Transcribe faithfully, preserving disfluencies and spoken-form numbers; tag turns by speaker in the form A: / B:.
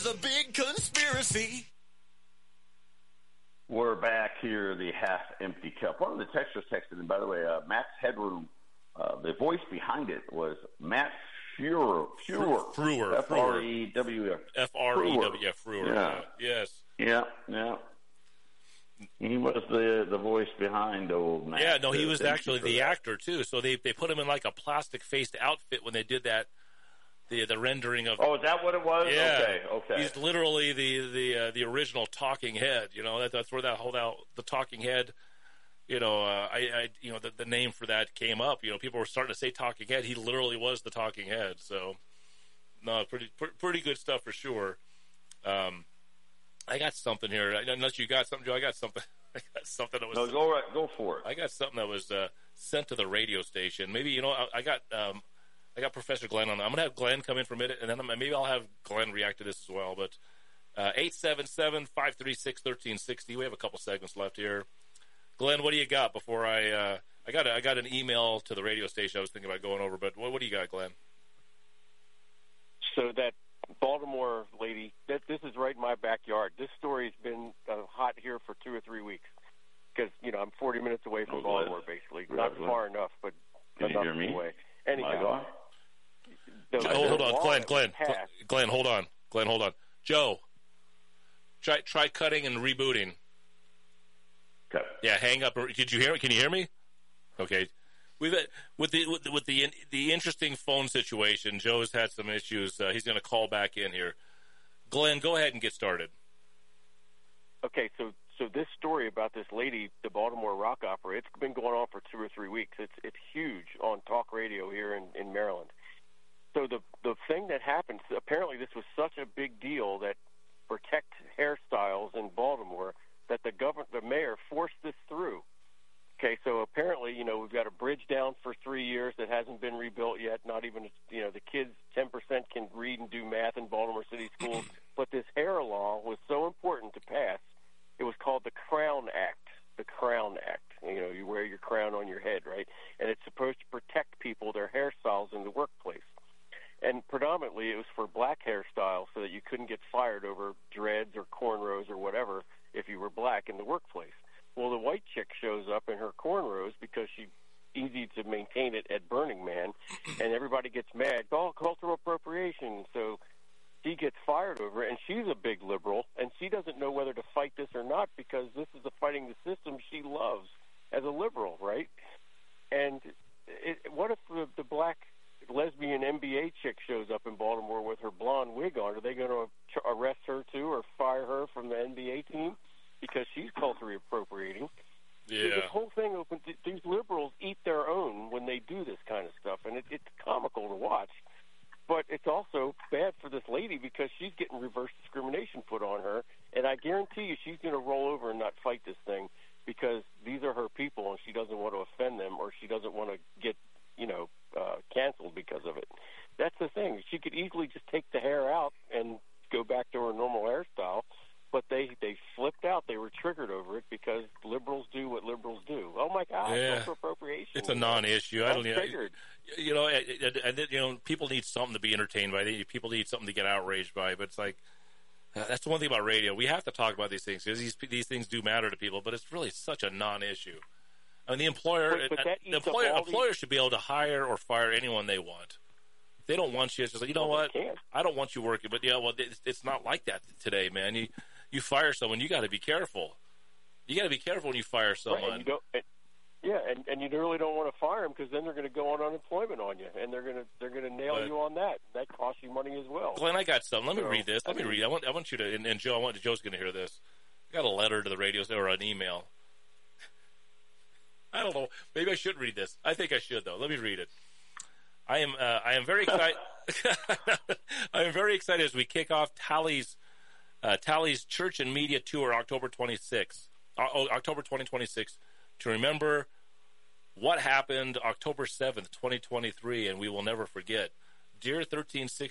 A: There's a big conspiracy.
B: We're back here, the half-empty cup. One of the texters texted, and by the way, uh, Matt's headroom, uh, the voice behind it was Matt Frewer. Frewer.
C: Frewer.
B: F R E W.
C: F R E W. Yeah, Frewer.
B: Yeah.
C: Yes.
B: Yeah, yeah. He was the the voice behind old Matt.
C: Yeah, no, he was
B: Thank
C: actually the that. actor, too. So they, they put him in like a plastic-faced outfit when they did that. The the rendering of
B: oh, is that what it was?
C: Yeah,
B: okay, okay.
C: He's literally the the uh, the original talking head. You know, that, that's where that whole out the talking head. You know, uh, I, I you know the, the name for that came up. You know, people were starting to say talking head. He literally was the talking head. So, no, pretty pr- pretty good stuff for sure. Um, I got something here. Unless you got something, Joe, I got something. I got something that was.
B: No, go right, go for it.
C: I got something that was uh, sent to the radio station. Maybe you know, I, I got. Um, I got Professor Glenn on. I'm going to have Glenn come in for a minute, and then I'm, maybe I'll have Glenn react to this as well. But uh, eight seven seven, five three six, one three six zero. We have a couple segments left here. Glenn, what do you got before I uh, – I got a, I got an email to the radio station I was thinking about going over, but what, what do you got, Glenn?
D: So that Baltimore lady, that this is right in my backyard. This story's been uh, hot here for two or three weeks because, you know, I'm forty minutes away from oh, Baltimore, basically. Not Glenn. Far enough, but
B: Can
D: enough
B: you hear me?
D: away. Anyhow.
C: The, hold, hold on, Glenn, Glenn, Glenn, hold on. Glenn, hold on. Joe, try try cutting and rebooting.
B: Cut.
C: Yeah, hang up. Did you hear me? Can you hear me? Okay. We've with the with the with the, the interesting phone situation. Joe's had some issues. Uh, he's going to call back in here. Glenn, go ahead and get started.
D: Okay, so so this story about this lady, the Baltimore rock opera, it's been going on for two or three weeks. It's it's huge on talk radio here in, in Maryland. So the the thing that happened, apparently this was such a big deal that protect hairstyles in Baltimore that the governor, the mayor forced this through. Okay, so apparently, you know, we've got a bridge down for three years that hasn't been rebuilt yet. Not even, you know, the kids, ten percent can read and do math in Baltimore City schools. But this hair law was so important to pass. It was called the Crown Act. The Crown Act. You know, you wear your crown on your head, right? And it's supposed to protect people, their hairstyles in the workplace. And predominantly it was for black hairstyles so that you couldn't get fired over dreads or cornrows or whatever if you were black in the workplace. Well, the white chick shows up in her cornrows because she's easy to maintain it at Burning Man, and everybody gets mad. Oh, cultural appropriation. So she gets fired over it, and she's a big liberal, and she doesn't know whether to fight this or not because this is the fighting the system she loves as a liberal, right? And it, what if the, the black lesbian N B A chick shows up in Baltimore with her blonde wig on? Are they going to arrest her too or fire her from the N B A team because she's culturally appropriating?
C: Yeah.
D: So this whole thing opens. These liberals eat their own when they do this kind of stuff, and it, it's comical to watch. But it's also bad for this lady because she's getting reverse discrimination put on her, and I guarantee you she's going to roll over and not fight this thing because these are her people, and she doesn't want to offend them or she doesn't want to get, you know, uh, canceled because of it. That's the thing. She could easily just take the hair out and go back to her normal hairstyle, but they, they flipped out. They were triggered over it because liberals do what liberals do. Oh, my God,
C: yeah.
D: cultural appropriation.
C: It's a non-issue. I don't know.
D: Triggered.
C: You know, and, and, you know, people need something to be entertained by. People need something to get outraged by. But it's like, uh, that's the one thing about radio. We have to talk about these things because these, these things do matter to people, but it's really such a non-issue. I mean, the employer,
D: but, but
C: the employer, employer these... should be able to hire or fire anyone they want. If they don't want you, it's just like, you know
D: well,
C: what? I don't want you working. But, yeah, well, it's, it's not like that today, man. You you fire someone, you got to be careful. You got to be careful when you fire someone.
D: Right, and you don't, and, yeah, and, and you really don't want to fire them because then they're going to go on unemployment on you, and they're going to they're going to nail but, you on that. That costs you money as well.
C: Glenn, I got something. Let me
D: so,
C: read this. Let
D: I mean,
C: me read. I want I want you to, and, and Joe, I want Joe's going to hear this. I got a letter to the radio or an email. I don't know. Maybe I should read this. I think I should, though. Let me read it. I am uh, I am very excited. I am very excited as we kick off Tally's uh, Tally's Church and Media Tour October twenty-sixth, uh, oh, October twenty twenty-six, to remember what happened October seventh, twenty twenty-three, and we will never forget. Dear thirteen sixty